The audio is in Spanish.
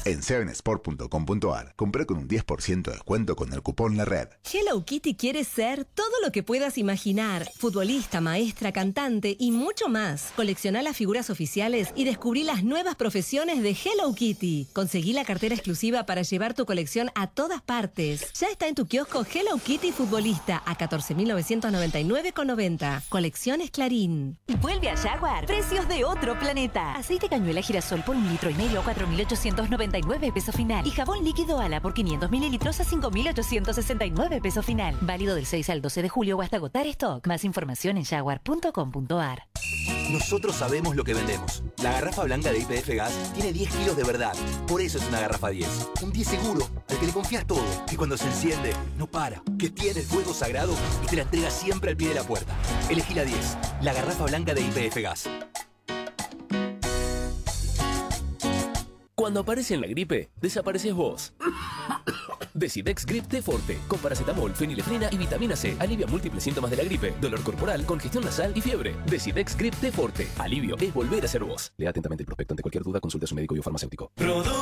En 7sport.com.ar, compré con un 10% de descuento con el cupón La Red. Hello Kitty quiere ser todo lo que puedas imaginar. Futbolista, maestra, cantante y mucho más. Colecciona las figuras oficiales y descubrí las nuevas profesiones de Hello Kitty. Conseguí la cartera exclusiva para llevar tu colección a todas partes. Ya está en tu kiosco Hello Kitty Futbolista a 14.999,90. Colecciones Clarín. Vuelve a Jaguar. Precios de otro planeta. Aceite cañuela girasol por 1,5 litros a 4.899 pesos final. Y jabón líquido Ala por 500 mililitros a 5.869 pesos final. Válido del 6 al 12 de julio o hasta agotar stock. Más información en jaguar.com.ar. Nosotros sabemos lo que vendemos. La garrafa blanca de YPF Gas tiene 10 kilos de verdad. Por eso es una garrafa 10. Un 10 seguro, al que le confías todo. Que cuando se enciende, no para. Que tiene el fuego sagrado y te la entrega siempre al pie de la puerta. Elegí la 10. La garrafa blanca de YPF Gas. Cuando aparece en la gripe, desapareces vos. Decidex Grip T Forte, con paracetamol, fenilefrina y vitamina C. Alivia múltiples síntomas de la gripe, dolor corporal, congestión nasal y fiebre. Decidex Grip T Forte. Alivio es volver a ser vos. Lea atentamente el prospecto. Ante cualquier duda, consulte a su médico y o farmacéutico.